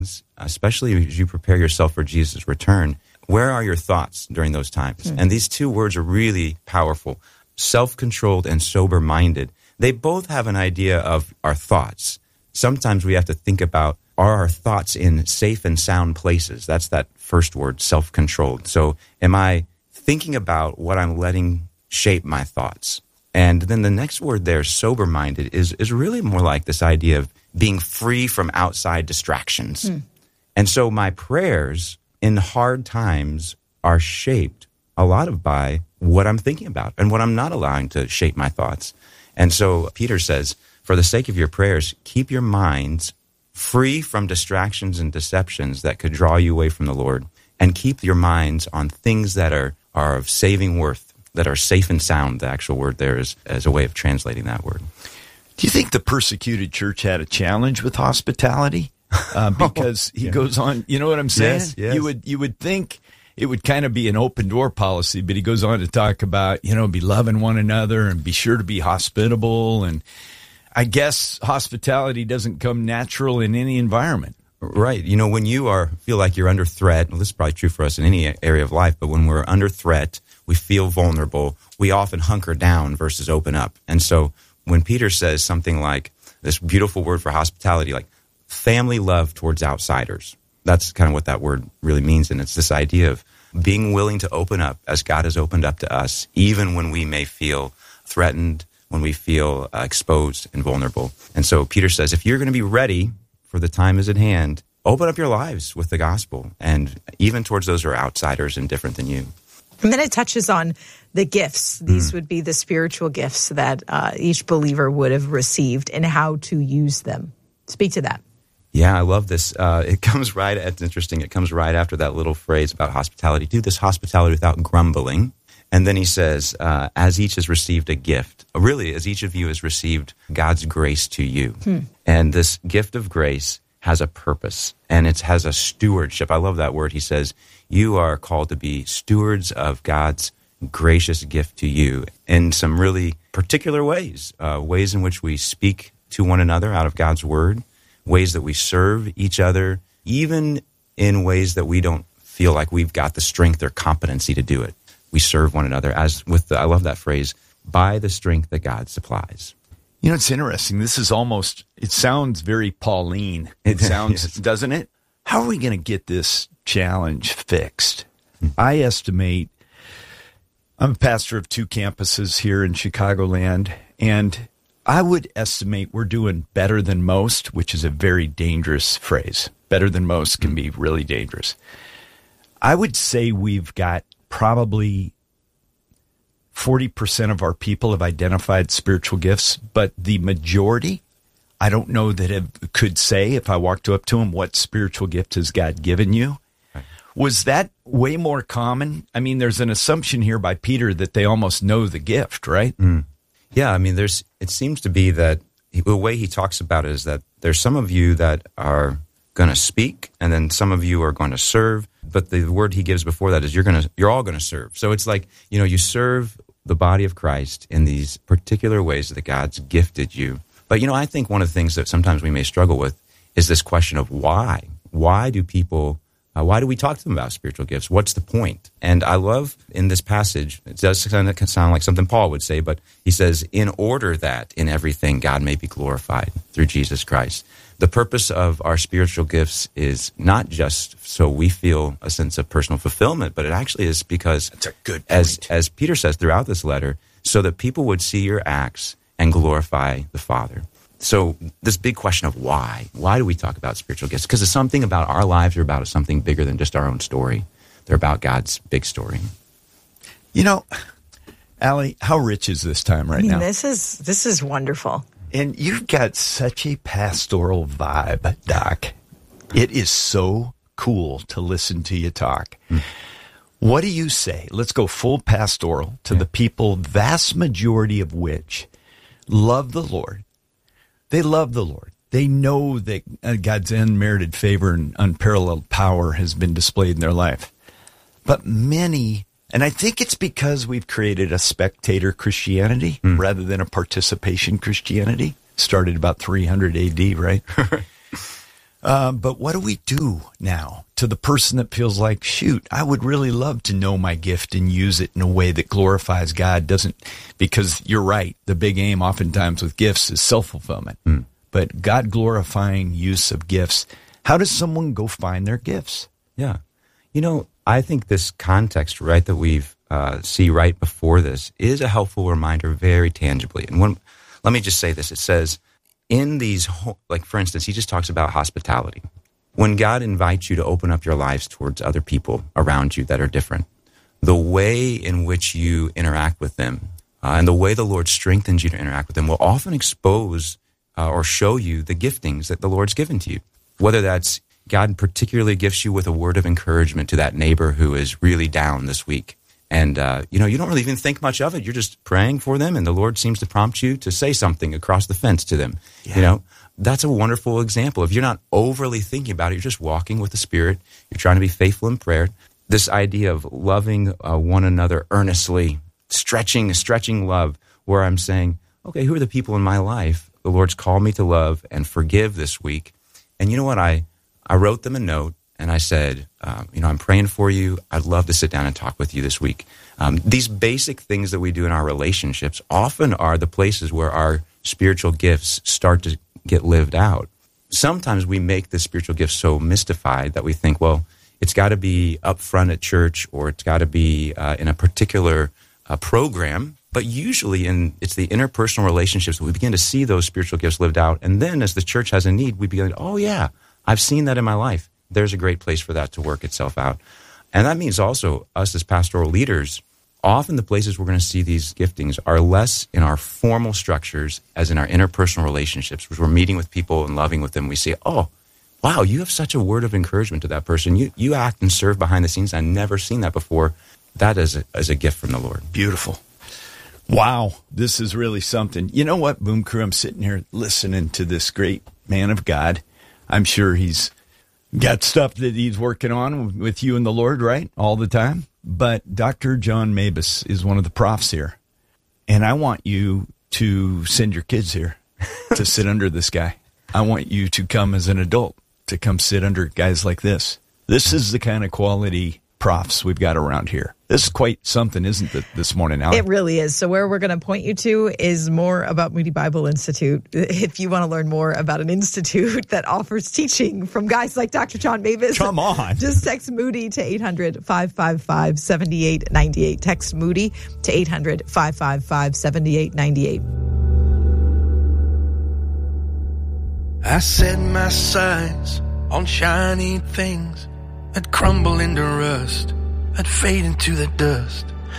especially as you prepare yourself for Jesus' return, where are your thoughts during those times? And these two words are really powerful. Self-controlled and sober-minded. They both have an idea of our thoughts. Sometimes we have to think about, are our thoughts in safe and sound places? That's that first word, self-controlled. So am I thinking about what I'm letting shape my thoughts? And then the next word there, sober-minded, is really more like this idea of being free from outside distractions. And so my prayers in hard times are shaped a lot of by what I'm thinking about and what I'm not allowing to shape my thoughts. And so Peter says, for the sake of your prayers, keep your minds free from distractions and deceptions that could draw you away from the Lord, and keep your minds on things that are of saving worth, that are safe and sound. The actual word there is as a way of translating that word. Do you think the persecuted church had a challenge with hospitality? Because he goes on, you know what I'm saying? Yes. You would think it would kind of be an open door policy, but he goes on to talk about, be loving one another and be sure to be hospitable. And I guess hospitality doesn't come natural in any environment. Right. When you feel like you're under threat, well, this is probably true for us in any area of life, but when we're under threat, we feel vulnerable, we often hunker down versus open up. And so when Peter says something like this beautiful word for hospitality, like family love towards outsiders, that's kind of what that word really means. And it's this idea of being willing to open up as God has opened up to us, even when we may feel threatened, when we feel exposed and vulnerable. And so Peter says, if you're going to be ready for the time is at hand, open up your lives with the gospel, and even towards those who are outsiders and different than you. And then it touches on the gifts. These would be the spiritual gifts that each believer would have received and how to use them. Speak to that. Yeah, I love this. It's interesting. It comes right after that little phrase about hospitality. Do this hospitality without grumbling. And then he says, as each has received a gift, really, as each of you has received God's grace to you. And this gift of grace has a purpose, and it has a stewardship. I love that word. He says, you are called to be stewards of God's gracious gift to you in some really particular ways, ways in which we speak to one another out of God's word, ways that we serve each other, even in ways that we don't feel like we've got the strength or competency to do it. We serve one another I love that phrase, by the strength that God supplies. It's interesting. This is it sounds very Pauline. It sounds, yes. Doesn't it? How are we going to get this challenge fixed? I estimate, I'm a pastor of 2 campuses here in Chicagoland, and I would estimate we're doing better than most, which is a very dangerous phrase. Better than most can be really dangerous. I would say we've got probably 40% of our people have identified spiritual gifts, but the majority, I don't know that could say, if I walked up to them, what spiritual gift has God given you? Right. Was that way more common? I mean, there's an assumption here by Peter that they almost know the gift, right? Yeah, I mean, it seems to be that the way he talks about it is that there's some of you that are going to speak, and then some of you are going to serve. But the word he gives before that is you're all going to serve. So it's like, you serve the body of Christ in these particular ways that God's gifted you. But, I think one of the things that sometimes we may struggle with is this question of why. Why do we talk to them about spiritual gifts? What's the point? And I love in this passage, it does sound like something Paul would say, but he says, in order that in everything God may be glorified through Jesus Christ. The purpose of our spiritual gifts is not just so we feel a sense of personal fulfillment, but it actually is because, that's a good point. As Peter says throughout this letter, so that people would see your acts and glorify the Father. So this big question of why do we talk about spiritual gifts? Because it's something about our lives are about something bigger than just our own story. They're about God's big story. Allie, how rich is this time right now? This is wonderful. And you've got such a pastoral vibe, Doc. It is so cool to listen to you talk. What do you say? Let's go full pastoral to the people, vast majority of which love the Lord. They love the Lord. They know that God's unmerited favor and unparalleled power has been displayed in their life. But many, and I think it's because we've created a spectator Christianity rather than a participation Christianity. Started about 300 AD, right? But what do we do now to the person that feels like, shoot, I would really love to know my gift and use it in a way that glorifies God? Because you're right, the big aim oftentimes with gifts is self-fulfillment. But God-glorifying use of gifts, how does someone go find their gifts? Yeah. I think this context, right, that we've see right before this is a helpful reminder very tangibly. And let me just say this. It says, in these, like for instance, he just talks about hospitality. When God invites you to open up your lives towards other people around you that are different, the way in which you interact with them and the way the Lord strengthens you to interact with them will often expose or show you the giftings that the Lord's given to you. Whether that's God particularly gifts you with a word of encouragement to that neighbor who is really down this week. And, you don't really even think much of it. You're just praying for them, and the Lord seems to prompt you to say something across the fence to them. Yeah. That's a wonderful example. If you're not overly thinking about it, you're just walking with the Spirit. You're trying to be faithful in prayer. This idea of loving one another earnestly, stretching love, where I'm saying, okay, who are the people in my life the Lord's called me to love and forgive this week? And you know what? I wrote them a note. And I said, I'm praying for you. I'd love to sit down and talk with you this week. These basic things that we do in our relationships often are the places where our spiritual gifts start to get lived out. Sometimes we make the spiritual gifts so mystified that we think, well, it's got to be up front at church or it's got to be in a particular program. But usually it's the interpersonal relationships that we begin to see those spiritual gifts lived out. And then as the church has a need, we begin, oh yeah, I've seen that in my life. There's a great place for that to work itself out. And that means also us as pastoral leaders, often the places we're going to see these giftings are less in our formal structures as in our interpersonal relationships, which we're meeting with people and loving with them. We say, oh, wow, you have such a word of encouragement to that person. You act and serve behind the scenes. I've never seen that before. That is a gift from the Lord. Beautiful. Wow, this is really something. You know what, Boom Crew? I'm sitting here listening to this great man of God. I'm sure he's got stuff that he's working on with you and the Lord, right? All the time. But Dr. John Mabus is one of the profs here. And I want you to send your kids here to sit under this guy. I want you to come as an adult to come sit under guys like this. This is the kind of quality profs we've got around here. This is quite something, isn't it, this morning, Allie? It really is. So where we're going to point you to is more about Moody Bible Institute. If you want to learn more about an institute that offers teaching from guys like Dr. John Mabus. Come on. Just text Moody to 800-555-7898. Text Moody to 800-555-7898. I set my sights on shiny things that crumble into rust, that fade into the dust.